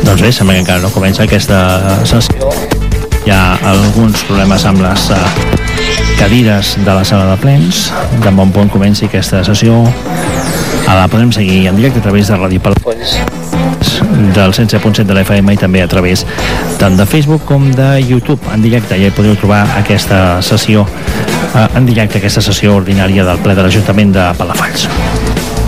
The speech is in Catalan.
Doncs bé, sembla que encara no comença aquesta sessió. Hi ha alguns problemes amb les cadires de la sala de plens. De bon punt comenci aquesta sessió. La podem seguir en directe a través de Ràdio Palafolls del 107.7 de l'FM i també a través tant de Facebook com de YouTube en directe. Ja hi podeu trobar aquesta sessió en directe, aquesta sessió ordinària del ple de l'Ajuntament de Palafolls.